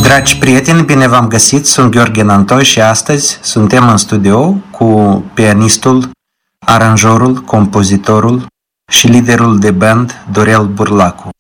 Dragi prieteni, bine v-am găsit, sunt Gheorghe Nantoi și astăzi suntem în studio cu pianistul, aranjorul, compozitorul și liderul de band Dorel Burlacu.